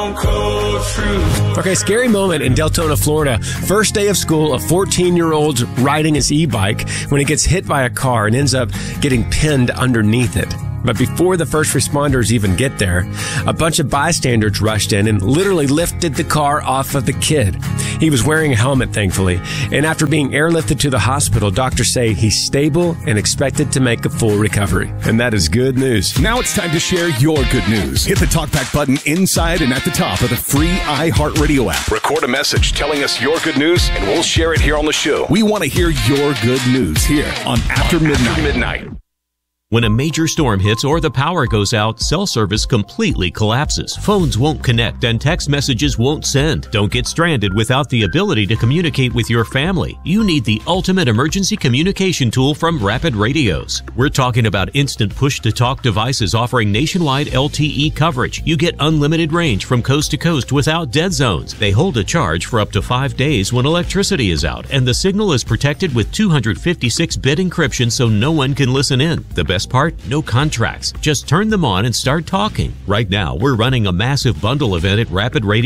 stone cold truth. Okay, scary moment in Deltona, Florida. First day of school, a 14-year-old riding his e-bike when he gets hit by a car and ends up getting pinned underneath it. But before the first responders even get there, a bunch of bystanders rushed in and literally lifted the car off of the kid. He was wearing a helmet, thankfully, and after being airlifted to the hospital, doctors say he's stable and expected to make a full recovery. And that is good news. Now it's time to share your good news. Hit the TalkBack button inside and at the top of the free iHeartRadio app. Record a message telling us your good news, and we'll share it here on the show. We want to hear your good news here on After Midnight. When a major storm hits or the power goes out, cell service completely collapses. Phones won't connect and text messages won't send. Don't get stranded without the ability to communicate with your family. You need the ultimate emergency communication tool from Rapid Radios. We're talking about instant push-to-talk devices offering nationwide LTE coverage. You get unlimited range from coast to coast without dead zones. They hold a charge for up to 5 days when electricity is out, and the signal is protected with 256-bit encryption so no one can listen in. The best part? No contracts. Just turn them on and start talking. Right now, we're running a massive bundle event at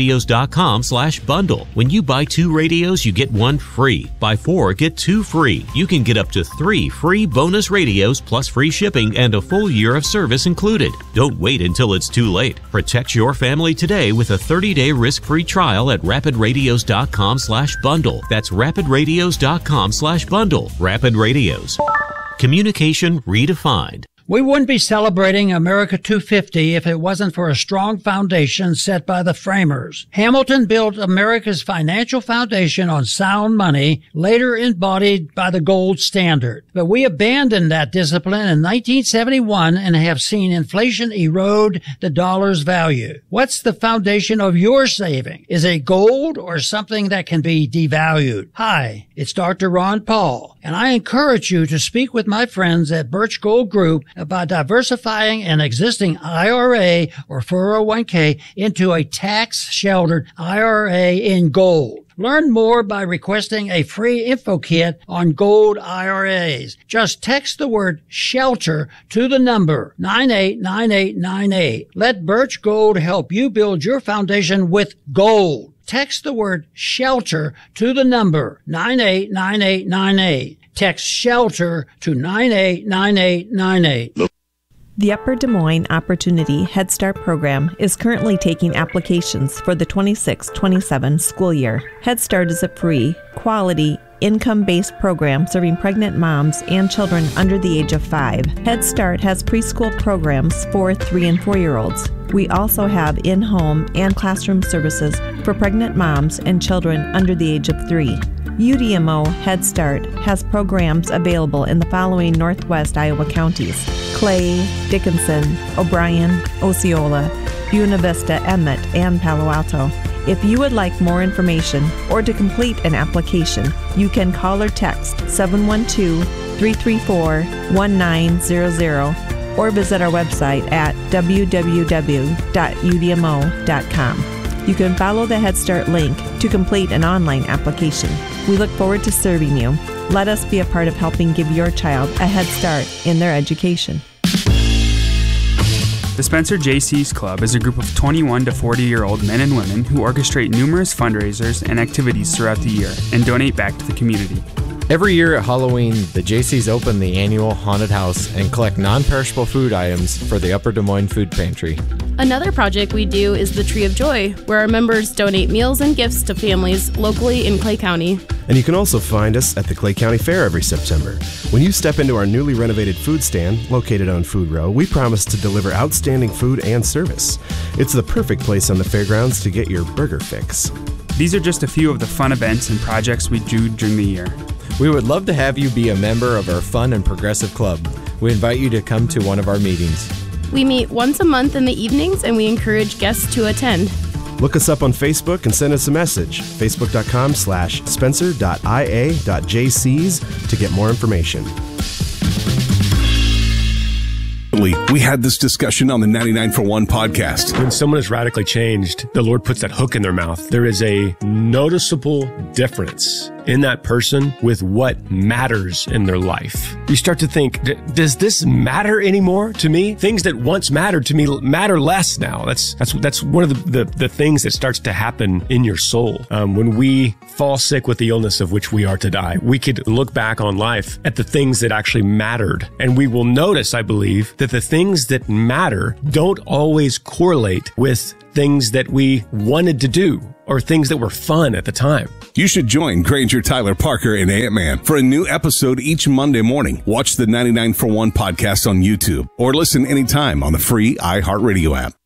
rapidradios.com/bundle. When you buy 2 radios, you get 1 free. Buy 4, get 2 free. You can get up to 3 free bonus radios plus free shipping and a full year of service included. Don't wait until it's too late. Protect your family today with a 30-day risk-free trial at rapidradios.com/bundle. That's rapidradios.com/bundle. Rapid Radios. Communication redefined. We wouldn't be celebrating America 250 if it wasn't for a strong foundation set by the framers. Hamilton built America's financial foundation on sound money, later embodied by the gold standard. But we abandoned that discipline in 1971 and have seen inflation erode the dollar's value. What's the foundation of your saving? Is it gold or something that can be devalued? Hi, it's Dr. Ron Paul, and I encourage you to speak with my friends at Birch Gold Group about diversifying an existing IRA or 401k into a tax-sheltered IRA in gold. Learn more by requesting a free info kit on gold IRAs. Just text the word SHELTER to the number 989898. Let Birch Gold help you build your foundation with gold. Text the word SHELTER to the number 989898. Text SHELTER to 989898. The Upper Des Moines Opportunity Head Start program is currently taking applications for the 26-27 school year. Head Start is a free, quality, income-based program serving pregnant moms and children under the age of 5. Head Start has preschool programs for 3 and 4-year-olds. We also have in-home and classroom services for pregnant moms and children under the age of 3. UDMO Head Start has programs available in the following Northwest Iowa counties: Clay, Dickinson, O'Brien, Osceola, Buena Vista, Emmett, and Palo Alto. If you would like more information or to complete an application, you can call or text 712-334-1900 or visit our website at www.udmo.com. You can follow the Head Start link to complete an online application. We look forward to serving you. Let us be a part of helping give your child a head start in their education. The Spencer JC's Club is a group of 21 to 40-year-old men and women who orchestrate numerous fundraisers and activities throughout the year and donate back to the community. Every year at Halloween, the JCs open the annual haunted house and collect non-perishable food items for the Upper Des Moines Food Pantry. Another project we do is the Tree of Joy, where our members donate meals and gifts to families locally in Clay County. And you can also find us at the Clay County Fair every September. When you step into our newly renovated food stand, located on Food Row, we promise to deliver outstanding food and service. It's the perfect place on the fairgrounds to get your burger fix. These are just a few of the fun events and projects we do during the year. We would love to have you be a member of our fun and progressive club. We invite you to come to one of our meetings. We meet once a month in the evenings, and we encourage guests to attend. Look us up on Facebook and send us a message, facebook.com/spencer.ia.jcs to get more information. We had this discussion on the 99 for 1 podcast. When someone is radically changed, the Lord puts that hook in their mouth. There is a noticeable difference in that person with what matters in their life. You start to think, does this matter anymore to me? Things that once mattered to me matter less now. That's one of the things that starts to happen in your soul. When we fall sick with the illness of which we are to die, we could look back on life at the things that actually mattered. And we will notice, I believe, that the things that matter don't always correlate with things that we wanted to do or things that were fun at the time. You should join Granger, Tyler, Parker, and Ant-Man for a new episode each Monday morning. Watch the 99 for 1 podcast on YouTube or listen anytime on the free iHeartRadio app.